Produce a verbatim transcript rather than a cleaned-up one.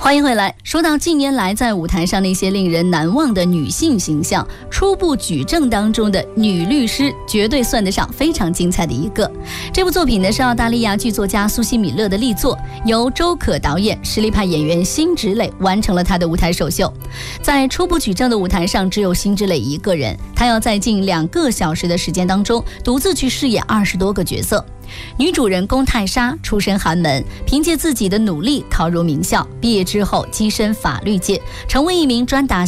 欢迎回来。说到近年来在舞台上那些令人难忘的女性形象，初步举证当中的女律师绝对算得上非常精彩的一个。这部作品呢是澳大利亚剧作家苏西米勒的力作，由周可导演，实力派演员辛芷蕾完成了她的舞台首秀。在初步举证的舞台上，只有辛芷蕾一个人，她要在近两个小时的时间当中独自去饰演二十多个角色。女主人公泰莎出身寒门，凭借自己的努力考入名校，毕业之后跻身法律界，成为一名专打